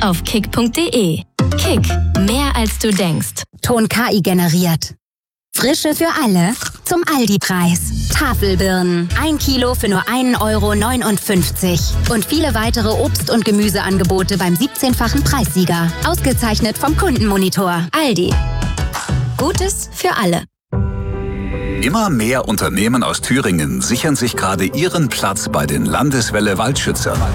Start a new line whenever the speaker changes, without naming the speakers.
auf kick.de. Kick, mehr als du denkst.
Ton KI generiert. Frische für alle zum Aldi-Preis. Tafelbirnen, 1 Kilo für nur 1,59 € und viele weitere Obst- und Gemüseangebote beim 17-fachen Preissieger. Ausgezeichnet vom Kundenmonitor. Aldi. Gutes für alle.
Immer mehr Unternehmen aus Thüringen sichern sich gerade ihren Platz bei den Landeswelle Waldschützern.